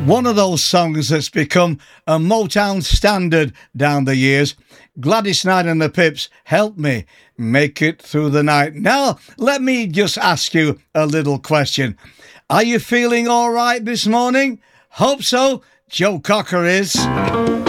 One of those songs that's become a Motown standard down the years. Gladys Knight and the Pips, Help Me Make It Through the Night. Now, let me just ask you a little question. Are you feeling all right this morning? Hope so. Joe Cocker is.